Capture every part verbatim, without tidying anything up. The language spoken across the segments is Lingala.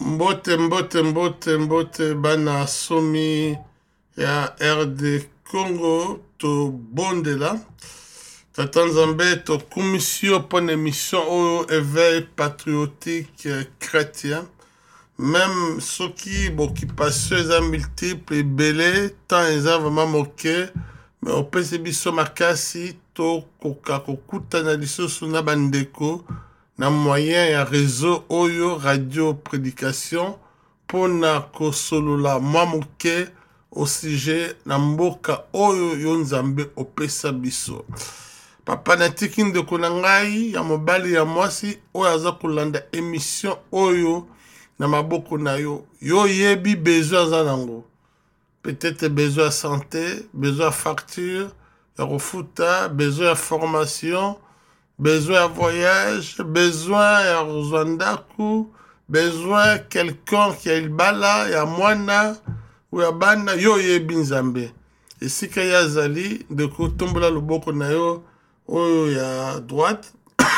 Mbote mbote mbote mbote bana somi ya R D Congo to bondela. Tata Nzambe to commission pour une émission au éveil patriotique chrétien. Même ceux qui occupation les multiples belé tant ils ont vraiment moqué mais au P C B so makasi to koka kokuta na lisoso na bandeko na moyen ya réseau oyo radio prédication pour na kosolola mwa moke au sujet na mboka oyo yo Nzambe opesa biso. Papa natiki ndeko na ngai ya mobali ya mwasi oyo aza kolanda émission oyo na maboko na yo. Yo yebi besoin za nango. Peut-être besoin de santé, besoin de facture, de refuta, besoin de formation, besoin de voyage, besoin de rozandaku, besoin de quelqu'un qui a il bala, ya mwana, ou ya bana, yo yebi Nzambe. Et si kaya zali, de kotombola loboko na yo, oyo ya droite,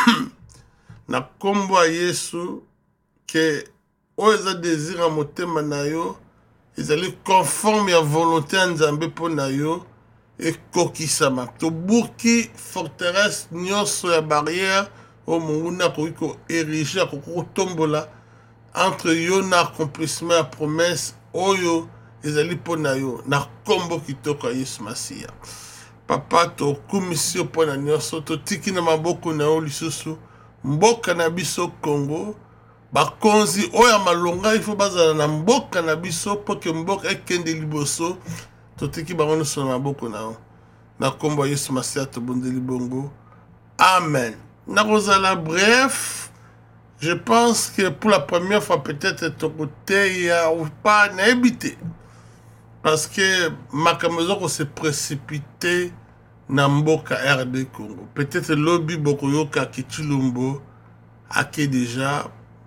na kombo a Yesu, que oyo za désir a motema na yo, ils allaient conforme à la volonté de Nzambe pour nayo et kokisama. To buki forteresse nyonso ya barrière au munguna ko érigé ko tombola entre yo na accomplissement la promesse oyo ils allaient pour nayo na kombo kitoko Yesu Masia. Papa to commission pour na nyonso to tiki na maboko na yo lisusu mboka na biso Congo. Bakonzi oya malonga il faut bazala na mboka na biso pour que mboka ekende liboso totiki bango so na maboko na na kombo Yesu Masia to bondeli bongo. Amen. Na kozala bref, je pense que pour la première fois peut-être to côté ya ou pas na habité parce que makamezo ko se précipité na mboka R D Congo. Peut-être lobby bokoyoka kitulumbo ake déjà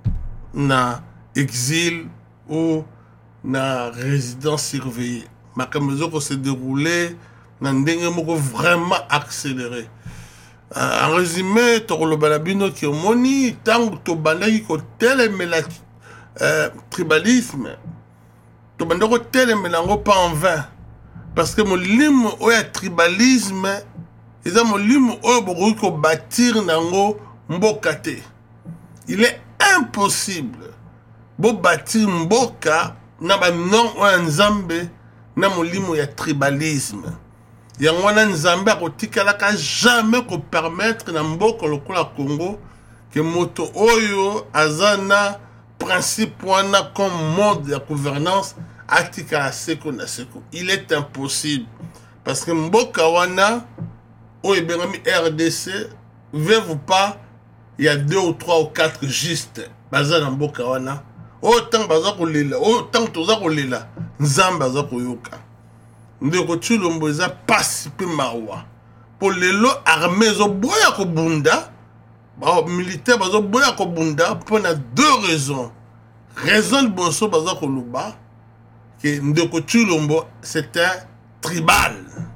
na exil ou na résidence surveillée. Ma caméra se déroulait na ndenge moko vraiment accéléré. Euh, en résumé, to lo balabino ki omoni tango to bandaki ko telemela euh, tribalisme. To bandako telemela ngo pas en vain parce que molimo oya tribalisme eza molimo oyo bokoki ko bâtir nango mboka te. Il est impossible bo bâtir mboka na ba non o Nzambe na molimo ya tribalisme. Yango wana Nzambe akotikala ka jamais ko permettre na mboka lokola Congo que moto oyo azana principe wana comme mode de gouvernance atika seko na seko. Il est impossible parce que mboka wana oyo bengami R D C veut vous pas il y a deux ou trois ou quatre juste baza na mboka wana autant baza kolela autant toza kolela Nzambe baza koyoka ndeko Tshilombo eza pasi pe mawa pour lelo armée zo boya ko bunda ba militaire bazo boya ko bunda pour na deux raisons. Raison boso baza ko luba que ndeko Tshilombo c'était tribal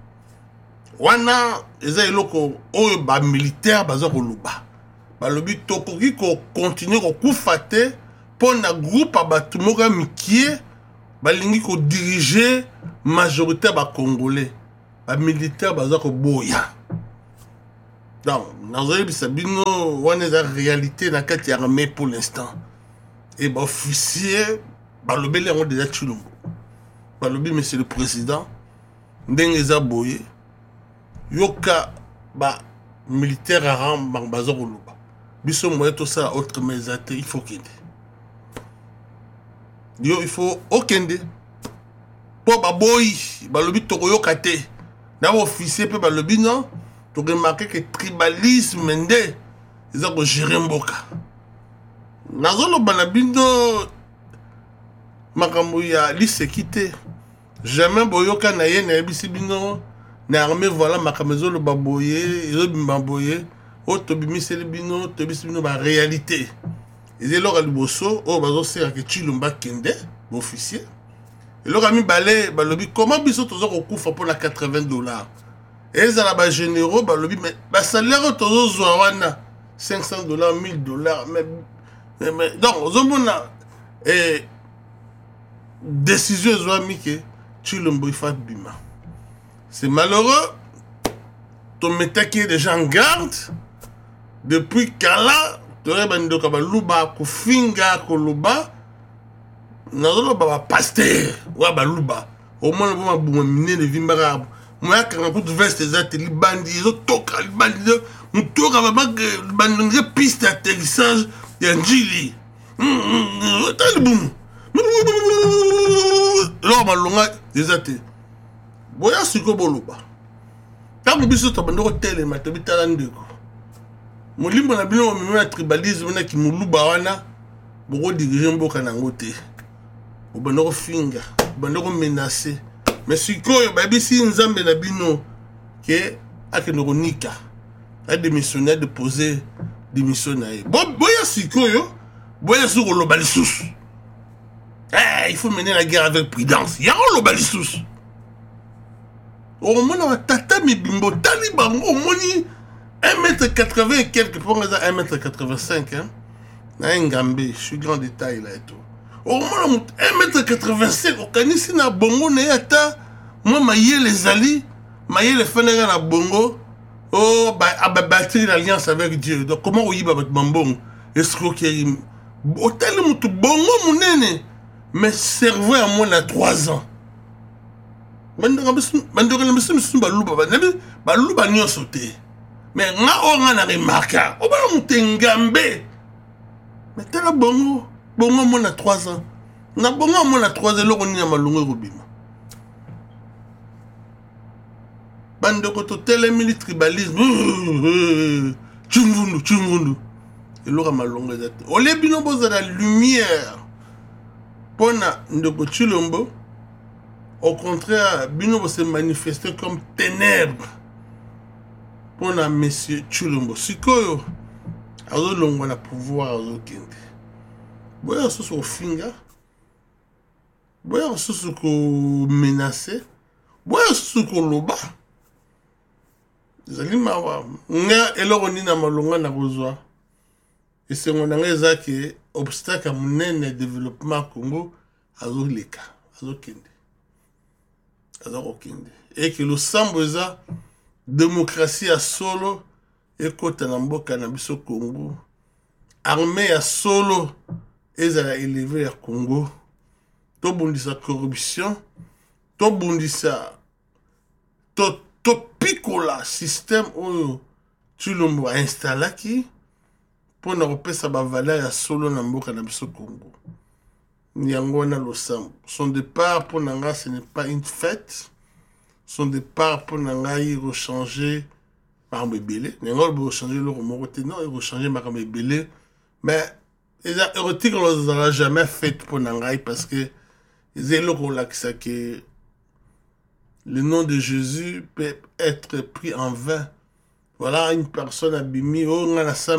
wana eza eloko oyo ba militaire baza ko luba balobi tokoki ko continuer ko kufate pour na groupe abatu moka mikie balingi ko diriger majorité ba congolais ba militaire baza ko boya. Donc nazali bisabino wana za réalité na kati ya armée pour l'instant et ba officier balobi le ngo déjà Tshilombo balobi monsieur le président ndenge za boye yoka ba militaire aram baza ko luba biso moye to ça autre mesate il faut kende yo il faut okende po baboyi balobi tokoyoka te na officier pe balobi non to remarquer que tribalisme nde eza ko gérer mboka nazolo bana bindo makambo ya lisekite jamais boyoka na ye na bisi bino na armée voilà makamezo lo baboye yo bimbaboye o to bimiseli bino to bisibino ba réalité et là liboso o bazo sera que Tshilombo kende officier et là mi balé balobi comment biso tozo ko kufa pour la quatre-vingts dollars et ça la ba généraux balobi mais ba salaire tozo zwa wana cinq cents dollars mille dollars mais mais donc ozomona et décision ezwami ke Tshilombo ifa bima. C'est malheureux. Ton métaki est déjà en garde. Depuis Kala, tu aurais bandi ka baluba ko finga ko luba. Nazolo ba pasteur wa baluba. Au moins le bon bon mine de vimbara. Moi quand on veste des ateliers bandi, ils toka bandi, on toka ba bandi piste d'atterrissage de Njili. T'as le boum. Là malonga des ateliers. Boya siko boluba. Quand vous biso tabando tele matabita ndeko. Molimbo na bino meme tribalisme na ki muluba wana boko diriger mboka na ngote. Obando finga, obando menacer. Mais sikoyo babisi nzambe na bino ke akeno nika. A démissionné de poser démission na ye. Bon boya sikoyo, boya sur lo balisous. Eh, il faut mener la guerre avec prudence. Ya lo balisous. Au moins on tata mi bimbo taliban au moni un mètre quatre-vingts et quelques pour un mètre quatre-vingt-cinq hein. Na ngambé, je suis grand détail là et tout. Au moins un mètre quatre-vingt-cinq au kanisi na bongo na yata moi maye les ali, maye les fenêtres na bongo. Oh bah abattre l'alliance avec Dieu. Donc comment oyiba bat mambong escroquerie. Hôtel mutu bongo munene mais cerveau à moi na trois ans. Bandora bandora monsieur monsieur baluba banabi baluba nyo sauté. Mais nga o nga na remarka. O ba mutengambe. Mais tala bongo bongo mo na trois ans. Na bongo mo na trois ans loko ni malungu robima. Bande ko to tele tribalisme. Chungundu chungundu. Et loko malungu ezate. O le bino boza la lumière. Pona ndoko Tshilombo. Au contraire, Bino se manifester comme ténèbres pour la monsieur Tshilombo. Sikoyo, azo longo na pouvoir azo kende. Boya soso finga, boya soso ko menacer, boya soso ko loba. Zali mawa, nga eloko ni na malonga na kozwa. Et c'est mon angeza que obstacle à mon développement Congo azo leka, azo kende. Et que le samboza démocratie à solo et kota na mboka na biso Congo armée à solo et à élever à Congo to bundisa corruption to bundisa to to pikola système oyo Tshilombo a installé qui pour na repesa ba valeur à solo na mboka na biso Congo. Nyangona Losambo. Son départ pour Nanga, ce n'est pas une fête. Son départ pour Nanga, il rechanger par Mébélé. Nanga, il rechanger le remorté. Non, il rechanger par Mébélé. Mais, les érotiques, on ne l'a jamais fait pour Nanga parce que, ils ont le relax que le nom de Jésus peut être pris en vain. Voilà une personne abîmée, on a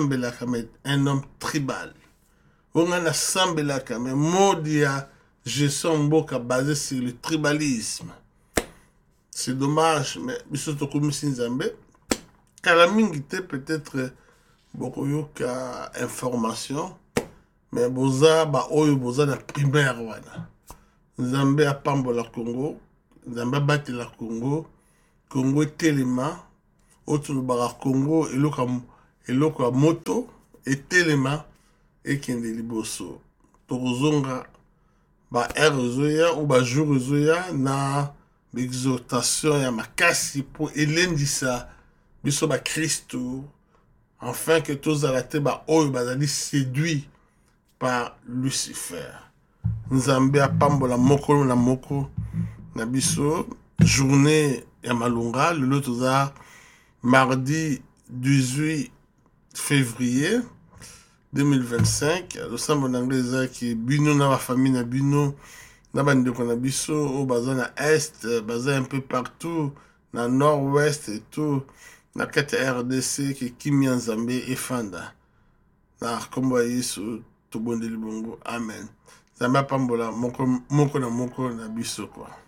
un homme tribal. On a assemblé là quand même. Modia, gestion mboka basé sur le tribalisme. C'est dommage, mais bisoto comme Sinzambe. Kalamingite peut-être beaucoup yoka information, mais boza ba oyo boza na primaire wana. Nzambe a pambo la Congo, Nzambe bati la Congo, Congo telema, autour bara Congo eloka eloka moto et telema. Et qui est liboso. Torozonga ba erozoya ou ba jurozoya na l'exhortation ya makasi pour elendisa biso ba Christo afin que tous alate ba oyo bazali séduit par Lucifer. Nzambe apambola moko na moko na biso journée ya malunga le toza mardi dix-huit février deux mille vingt-cinq, le sambo d'anglais qui bino na la famille na bino na bande ko na biso au bazan na est, bazan un peu partout na nord-ouest et tout na kati R D C qui kimi Nzambe efanda na kombo Yesu to bondeli bongo amen. Nzambe pambola moko moko na moko na biso quoi.